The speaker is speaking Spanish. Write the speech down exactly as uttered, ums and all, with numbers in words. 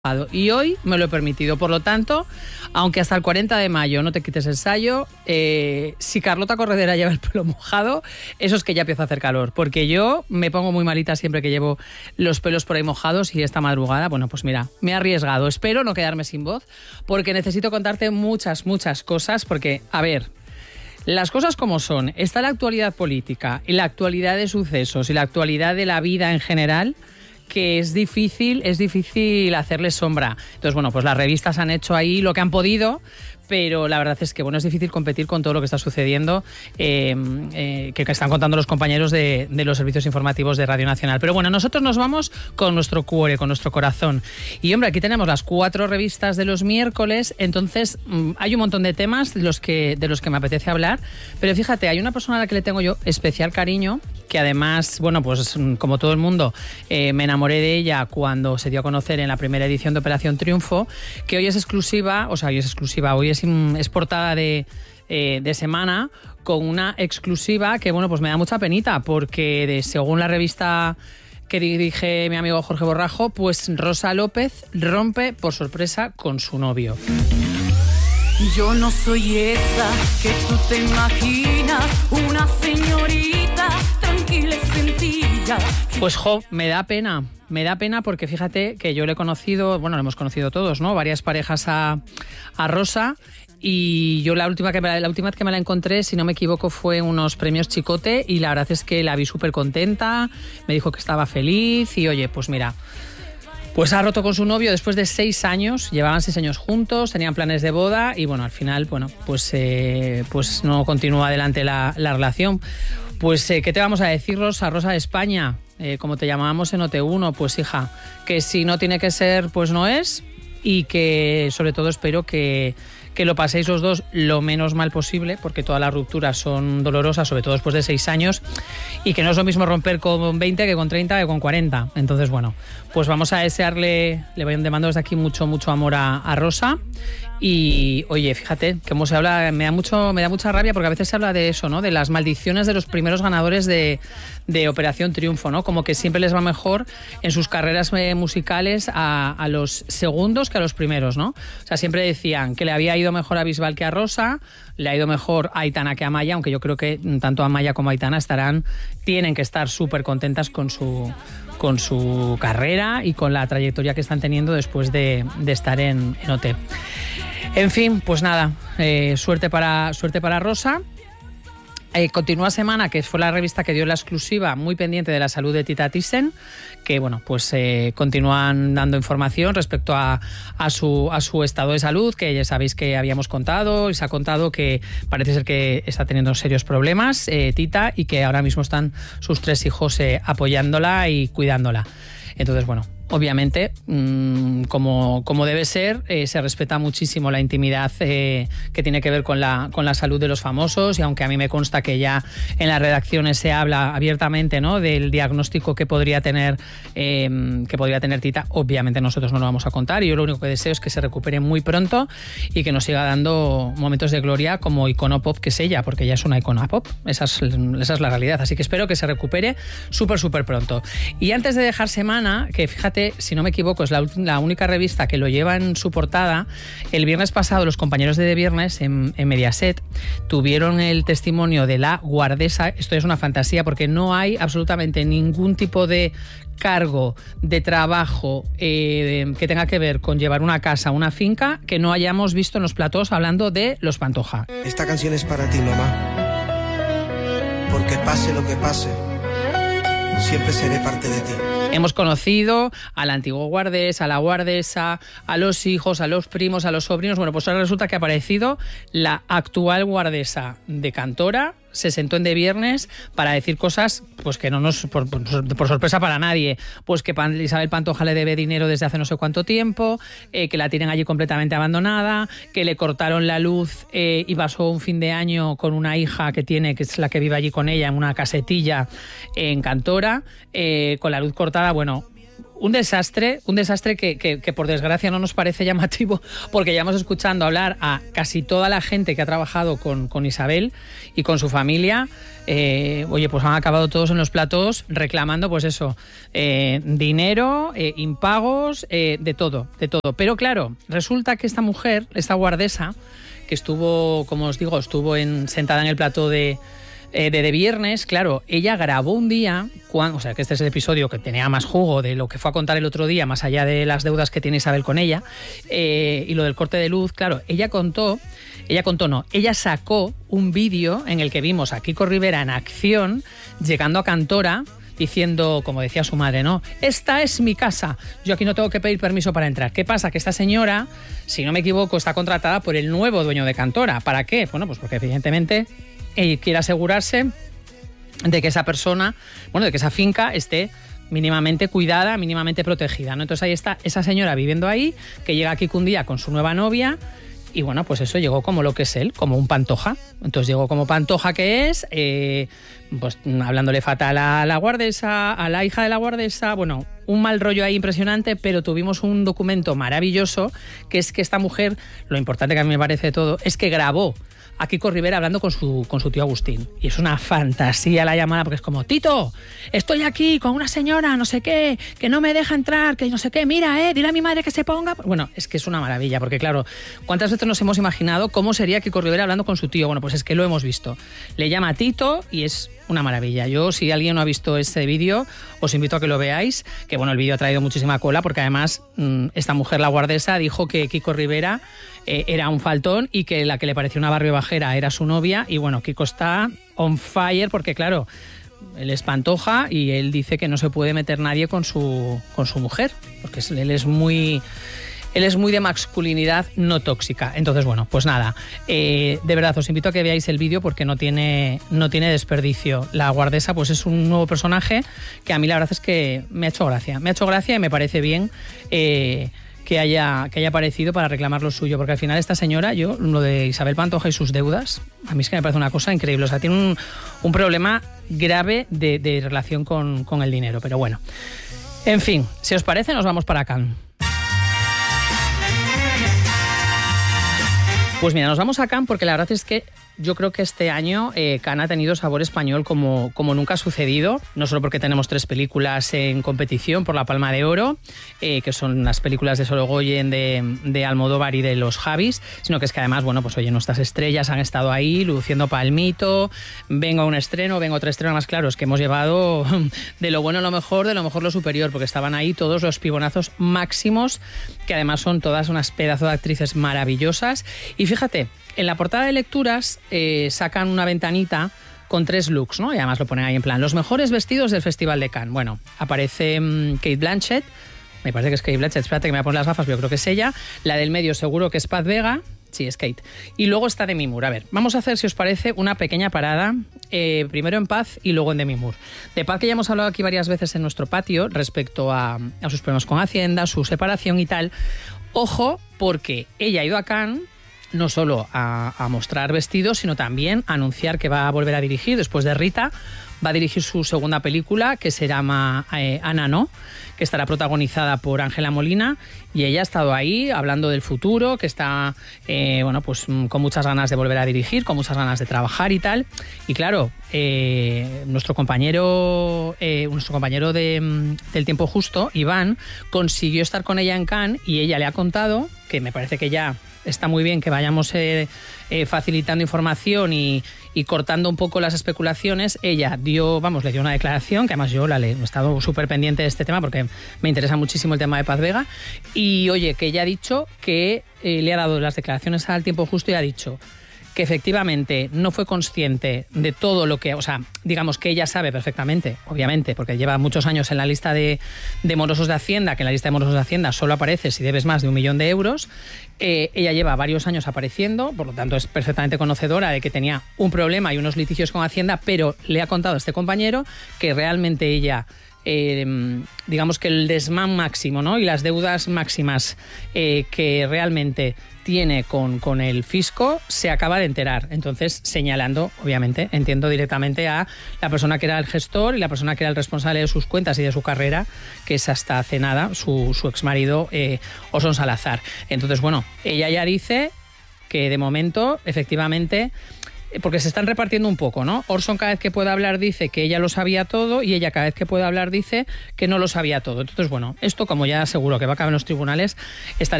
Y hoy me lo he permitido, por lo tanto, aunque hasta el cuarenta de mayo no te quites el sayo, eh, si Carlota Corredera lleva el pelo mojado, eso es que ya empieza a hacer calor, porque yo me pongo muy malita siempre que llevo los pelos por ahí mojados y esta madrugada, bueno, pues mira, me he arriesgado, espero no quedarme sin voz, porque necesito contarte muchas, muchas cosas, porque, a ver, las cosas como son, está la actualidad política y la actualidad de sucesos y la actualidad de la vida en general, que es difícil, es difícil hacerle sombra. Entonces, bueno, pues las revistas han hecho ahí lo que han podido, pero la verdad es que, bueno, es difícil competir con todo lo que está sucediendo, eh, eh, que, que están contando los compañeros de, de los servicios informativos de Radio Nacional. Pero bueno, nosotros nos vamos con nuestro cuore, con nuestro corazón. Y, hombre, aquí tenemos las cuatro revistas de los miércoles, entonces mmm, hay un montón de temas de los, que, de los que me apetece hablar, pero fíjate, hay una persona a la que le tengo yo especial cariño, que además, bueno, pues como todo el mundo, eh, me enamoré de ella cuando se dio a conocer en la primera edición de Operación Triunfo, que hoy es exclusiva, o sea, hoy es exclusiva, hoy es, es portada de, eh, de semana, con una exclusiva que, bueno, pues me da mucha penita, porque de, según la revista que dirige mi amigo Jorge Borrajo, pues Rosa López rompe por sorpresa con su novio. Yo no soy esa que tú te imaginas, una señorita tranquila y sencilla. Pues jo, me da pena, me da pena porque fíjate que yo le he conocido, bueno, lo hemos conocido todos, ¿no? Varias parejas a, a Rosa, y yo la última, que me, la última vez que me la encontré, si no me equivoco, fue unos premios Chicote, y la verdad es que la vi súper contenta, me dijo que estaba feliz y oye, pues mira, pues ha roto con su novio después de seis años, llevaban seis años juntos, tenían planes de boda y bueno, al final, bueno, pues, eh, pues no continúa adelante la, la relación. Pues, eh, ¿qué te vamos a decir, Rosa? Rosa de España, eh, como te llamábamos en O T uno, pues hija, que si no tiene que ser, pues no es, y que sobre todo espero que, que lo paséis los dos lo menos mal posible, porque todas las rupturas son dolorosas, sobre todo después de seis años, y que no es lo mismo romper con veinte que con treinta que con cuarenta. Entonces, bueno, pues vamos a desearle, le voy demando desde aquí mucho, mucho amor a, a Rosa. Y oye, fíjate, cómo se habla, me da mucho, me da mucha rabia porque a veces se habla de eso, ¿no? De las maldiciones de los primeros ganadores de, de Operación Triunfo, ¿no? Como que siempre les va mejor en sus carreras eh, musicales a, a los segundos que a los primeros, ¿no? O sea, siempre decían que le había ido mejor a Bisbal que a Rosa, le ha ido mejor a Aitana que a Amaya, aunque yo creo que tanto Amaya como Aitana estarán, tienen que estar súper contentas con su, con su carrera y con la trayectoria que están teniendo después de, de estar en, en O T. En fin, pues nada, eh, suerte para, suerte para Rosa. Eh, continúa Semana, que fue la revista que dio la exclusiva, muy pendiente de la salud de Tita Thyssen, que bueno, pues eh, continúan dando información respecto a, a, su, a su estado de salud, que ya sabéis que habíamos contado, y se ha contado que parece ser que está teniendo serios problemas, eh, Tita, y que ahora mismo están sus tres hijos eh, apoyándola y cuidándola. Entonces, bueno, obviamente, mmm, como, como debe ser, eh, se respeta muchísimo la intimidad eh, que tiene que ver con la, con la salud de los famosos, y aunque a mí me consta que ya en las redacciones se habla abiertamente, ¿no?, del diagnóstico que podría tener eh, que podría tener Tita, obviamente nosotros no lo vamos a contar, y yo lo único que deseo es que se recupere muy pronto y que nos siga dando momentos de gloria como icono pop que es ella, porque ella es una icona pop, esa es, esa es la realidad, así que espero que se recupere súper, súper pronto. Y antes de dejar Semana, que fíjate, si no me equivoco, es la, la única revista que lo lleva en su portada. El viernes pasado, los compañeros de De Viernes en, en Mediaset tuvieron el testimonio de la guardesa. Esto es una fantasía porque no hay absolutamente ningún tipo de cargo de trabajo eh, que tenga que ver con llevar una casa, una finca, que no hayamos visto en los platós hablando de los Pantoja. Esta canción es para ti, mamá, porque pase lo que pase, siempre seré parte de ti. Hemos conocido al antiguo guardés, a la guardesa, a los hijos, a los primos, a los sobrinos. Bueno, pues ahora resulta que ha aparecido la actual guardesa de Cantora. Se sentó en De Viernes para decir cosas pues que no nos, por, por, por sorpresa para nadie, pues que Isabel Pantoja le debe dinero desde hace no sé cuánto tiempo, eh, que la tienen allí completamente abandonada, que le cortaron la luz eh, y pasó un fin de año con una hija que tiene, que es la que vive allí con ella, en una casetilla en Cantora, eh, con la luz cortada. Bueno, un desastre, un desastre que, que, que por desgracia no nos parece llamativo, porque llevamos escuchando hablar a casi toda la gente que ha trabajado con, con Isabel y con su familia. Eh, oye, pues han acabado todos en los platós reclamando, pues eso, eh, dinero, eh, impagos, eh, de todo, de todo. Pero claro, resulta que esta mujer, esta guardesa, que estuvo, como os digo, estuvo en, sentada en el plató de... Eh, de, de viernes, claro, ella grabó un día, cuando, o sea, que este es el episodio que tenía más jugo de lo que fue a contar el otro día, más allá de las deudas que tiene Isabel con ella, eh, y lo del corte de luz, claro, ella contó, ella contó no, ella sacó un vídeo en el que vimos a Kiko Rivera en acción, llegando a Cantora, diciendo, como decía su madre, ¿no? Esta es mi casa, yo aquí no tengo que pedir permiso para entrar. ¿Qué pasa? Que esta señora, si no me equivoco, está contratada por el nuevo dueño de Cantora. ¿Para qué? Bueno, pues porque evidentemente... y quiere asegurarse de que esa persona, bueno, de que esa finca esté mínimamente cuidada, mínimamente protegida, ¿no? Entonces ahí está esa señora viviendo ahí, que llega aquí un día con su nueva novia y bueno, pues eso llegó como lo que es él, como un pantoja. Entonces llegó como pantoja que es, eh, pues hablándole fatal a la guardesa, a la hija de la guardesa, bueno, un mal rollo ahí impresionante, pero tuvimos un documento maravilloso, que es que esta mujer, lo importante que a mí me parece de todo, es que grabó a Kiko Rivera hablando con su, con su tío Agustín. Y es una fantasía la llamada, porque es como, Tito, estoy aquí con una señora, no sé qué, que no me deja entrar, que no sé qué, mira, eh, dile a mi madre que se ponga... Bueno, es que es una maravilla, porque claro, ¿cuántas veces nos hemos imaginado cómo sería Kiko Rivera hablando con su tío? Bueno, pues es que lo hemos visto. Le llama Tito y es una maravilla. Yo, si alguien no ha visto ese vídeo, os invito a que lo veáis, que bueno, el vídeo ha traído muchísima cola, porque además esta mujer, la guardesa, dijo que Kiko Rivera eh, era un faltón y que la que le pareció una barrio bajera era su novia, y bueno, Kiko está on fire, porque claro, él es pantoja y él dice que no se puede meter nadie con su, con su mujer, porque él es muy... Él es muy de masculinidad no tóxica. Entonces, bueno, pues nada, eh, de verdad os invito a que veáis el vídeo porque no tiene, no tiene desperdicio. La guardesa pues es un nuevo personaje que a mí la verdad es que me ha hecho gracia. Me ha hecho gracia y me parece bien eh, que, haya, que haya aparecido para reclamar lo suyo, porque al final esta señora, yo, lo de Isabel Pantoja y sus deudas, a mí es que me parece una cosa increíble. O sea, tiene un, un problema grave de, de relación con, con el dinero. Pero bueno, en fin, si os parece nos vamos para Cannes. Pues mira, nos vamos a Cannes porque la verdad es que yo creo que este año eh, Cannes ha tenido sabor español como, como nunca ha sucedido, no solo porque tenemos tres películas en competición por la Palma de Oro, eh, que son las películas de Sorogoyen, de, de Almodóvar y de los Javis, sino que es que además, bueno, pues oye, nuestras estrellas han estado ahí luciendo palmito, venga un estreno, venga otro estreno, más claro, es que hemos llevado de lo bueno lo mejor, de lo mejor lo superior, porque estaban ahí todos los pibonazos máximos, que además son todas unas pedazos de actrices maravillosas. Y fíjate, en la portada de lecturas eh, sacan una ventanita con tres looks, ¿no? Y además lo ponen ahí en plan, los mejores vestidos del Festival de Cannes. Bueno, aparece um, Cate Blanchett, me parece que es Cate Blanchett, espérate que me voy a poner las gafas, pero yo creo que es ella. La del medio seguro que es Paz Vega, sí, es Kate. Y luego está Demi Moore. A ver, vamos a hacer, si os parece, una pequeña parada, eh, primero en Paz y luego en Demi Moore. De Paz, que ya hemos hablado aquí varias veces en nuestro patio respecto a, a sus problemas con Hacienda, su separación y tal. Ojo, porque ella ha ido a Cannes no solo a, a mostrar vestidos, sino también a anunciar que va a volver a dirigir, después de Rita, va a dirigir su segunda película, que se llama eh, Ana No, que estará protagonizada por Ángela Molina, y ella ha estado ahí hablando del futuro, que está eh, bueno, pues con muchas ganas de volver a dirigir, con muchas ganas de trabajar y tal. Y claro, eh, nuestro compañero eh, nuestro compañero de, del Tiempo Justo, Iván, consiguió estar con ella en Cannes, y ella le ha contado, que me parece que ya está muy bien que vayamos eh, eh, facilitando información y, y cortando un poco las especulaciones. Ella dio, vamos, le dio una declaración, que además yo la le, he estado súper pendiente de este tema porque me interesa muchísimo el tema de Paz Vega. Y oye, que ella ha dicho que eh, le ha dado las declaraciones al Tiempo Justo y ha dicho que efectivamente no fue consciente de todo lo que, o sea, digamos que ella sabe perfectamente, obviamente, porque lleva muchos años en la lista de, de morosos de Hacienda, que en la lista de morosos de Hacienda solo aparece si debes más de un millón de euros. Eh, ella lleva varios años apareciendo, por lo tanto es perfectamente conocedora de que tenía un problema y unos litigios con Hacienda, pero le ha contado a este compañero que realmente ella eh, digamos que el desmán máximo, ¿no? Y las deudas máximas eh, que realmente tiene con, con el fisco, se acaba de enterar. Entonces, señalando, obviamente, entiendo directamente a la persona que era el gestor y la persona que era el responsable de sus cuentas y de su carrera, que es hasta hace nada su, su exmarido eh, Orson Salazar. Entonces, bueno, ella ya dice que de momento, efectivamente, porque se están repartiendo un poco, ¿no? Orson cada vez que puede hablar dice que ella lo sabía todo y ella cada vez que puede hablar dice que no lo sabía todo. Entonces, bueno, esto como ya seguro que va a acabar en los tribunales, estaremos